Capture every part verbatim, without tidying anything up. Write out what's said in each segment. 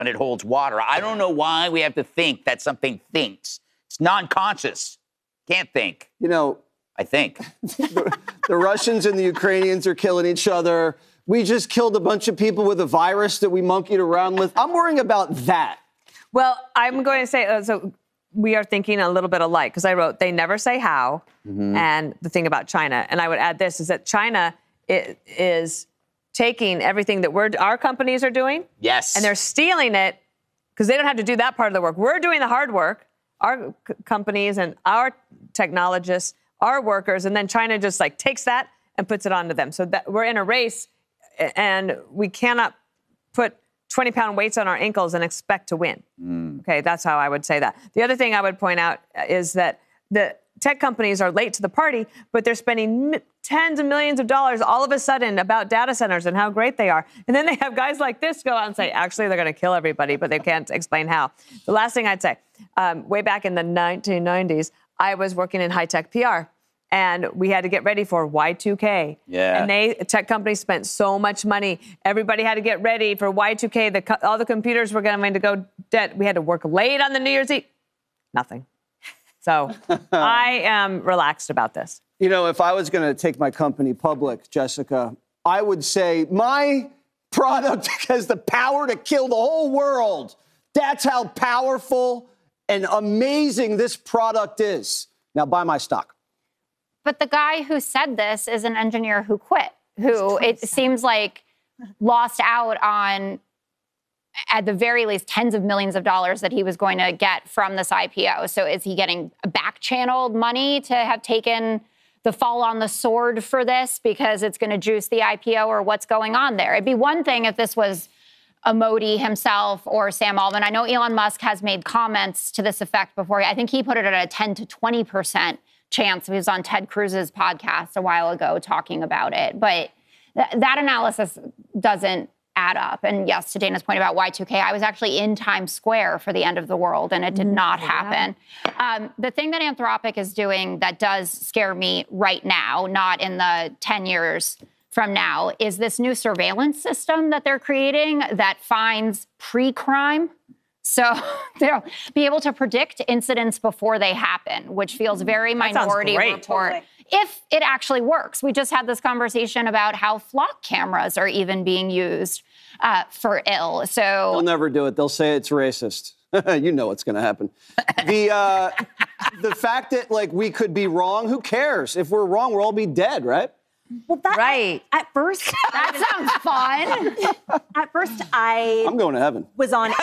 and it holds water. I don't know why we have to think that something thinks. It's non-conscious. Can't think. You know, I think. the, the Russians and the Ukrainians are killing each other. We just killed a bunch of people with a virus that we monkeyed around with. I'm worrying about that. Well, I'm going to say, uh, so we are thinking a little bit alike, because I wrote, they never say how, mm-hmm. and the thing about China. And I would add this, is that China is taking everything that we're, our companies are doing. Yes. And they're stealing it, because they don't have to do that part of the work. We're doing the hard work, our c- companies and our technologists, our workers, and then China just like takes that and puts it onto them. So that we're in a race, and we cannot put twenty-pound weights on our ankles and expect to win. Mm. Okay, that's how I would say that. The other thing I would point out is that the tech companies are late to the party, but they're spending m- tens of millions of dollars all of a sudden about data centers and how great they are. And then they have guys like this go out and say, actually, they're going to kill everybody, but they can't explain how. The last thing I'd say, um, way back in the nineteen nineties, I was working in high-tech P R. And we had to get ready for Y two K. Yeah. And they, tech companies spent so much money. Everybody had to get ready for Y two K. The, all the computers were going to go dead. We had to work late on the New Year's Eve. Nothing. So I am relaxed about this. You know, if I was going to take my company public, Jessica, I would say my product has the power to kill the whole world. That's how powerful and amazing this product is. Now, buy my stock. But the guy who said this is an engineer who quit, who it seems like lost out on, at the very least, tens of millions of dollars that he was going to get from this I P O. So is he getting back-channeled money to have taken the fall on the sword for this because it's going to juice the I P O, or what's going on there? It'd be one thing if this was a Modi himself or Sam Altman. I know Elon Musk has made comments to this effect before. I think he put it at a ten to twenty percent chance. He was on Ted Cruz's podcast a while ago talking about it. But th- that analysis doesn't add up. And yes, to Dana's point about Y two K, I was actually in Times Square for the end of the world, and it did not happen. Um, the thing that Anthropic is doing that does scare me right now, not in the ten years from now, is this new surveillance system that they're creating that finds pre-crime. So they'll be able to predict incidents before they happen, which feels very Minority Report. Totally. If it actually works. We just had this conversation about how flock cameras are even being used uh, for ill. So they'll never do it. They'll say it's racist. You know what's going to happen. The uh, the fact that like we could be wrong. Who cares? If we're wrong, we'll all be dead, right? Well, that, right. At, at first, that sounds fun. At first, I I'm going to heaven. Was on A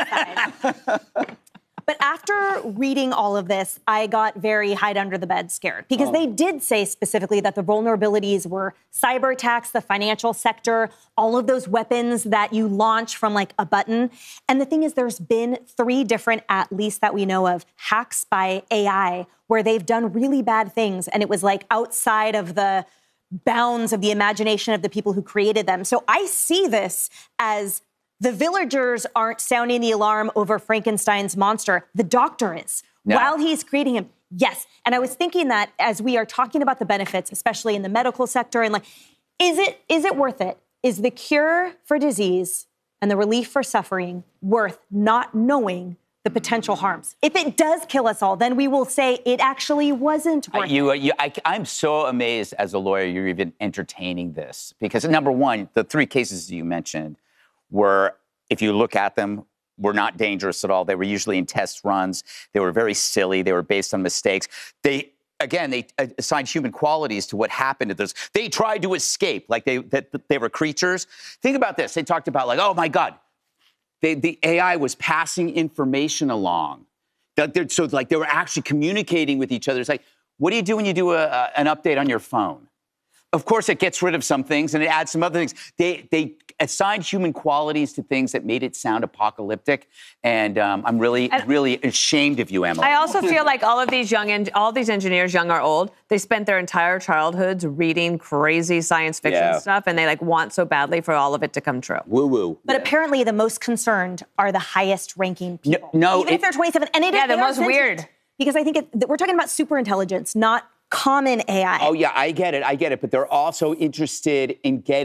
I side. But after reading all of this, I got very hide under the bed scared, because oh. they did say specifically that the vulnerabilities were cyber attacks, the financial sector, all of those weapons that you launch from like a button. And the thing is, there's been three different, at least that we know of, hacks by A I where they've done really bad things. And it was like outside of the bounds of the imagination of the people who created them. So I see this as the villagers aren't sounding the alarm over Frankenstein's monster. The doctor is. No. While he's creating him. Yes. And I was thinking that as we are talking about the benefits, especially in the medical sector, and like, is it is it worth it? Is the cure for disease and the relief for suffering worth not knowing the potential harms? If it does kill us all, then we will say it actually wasn't worth uh, you, it. You, I, I'm so amazed as a lawyer you're even entertaining this. Because, number one, the three cases you mentioned were, if you look at them, were not dangerous at all. They were usually in test runs. They were very silly. They were based on mistakes. They, again, they assigned human qualities to what happened to this. They tried to escape, like they that they were creatures. Think about this. They talked about, like, oh, my God, they, the A I was passing information along. So, like, they were actually communicating with each other. It's like, what do you do when you do a, a, an update on your phone? Of course, it gets rid of some things and it adds some other things. They they assigned human qualities to things that made it sound apocalyptic. And um, I'm really, and really ashamed of you, Emily. I also feel like all of these young, en- all these engineers, young or old, they spent their entire childhoods reading crazy science fiction Yeah. stuff, and they like want so badly for all of it to come true. Woo woo. But apparently the most concerned are the highest ranking people. No, no, Even it- if they're twenty-seven. And it Yeah, is, the they are most sentient. weird. Because I think it, we're talking about super intelligence, not common A I. Oh, yeah, I get it. I get it. But they're also interested in getting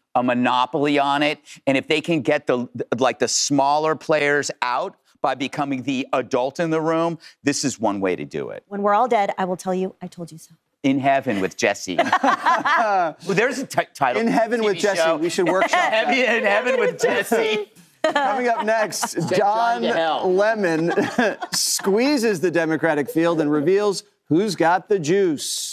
a monopoly on it. And if they can get the like the smaller players out by becoming the adult in the room, this is one way to do it. When we're all dead, I will tell you, I told you so. In Heaven with Jesse. Well, there's a t- title. In Heaven T V with Jesse. show. We should workshop that. In Heaven with Jesse. Coming up next, Don Johnny to hell. Lemon squeezes the Democratic field and reveals who's got the juice.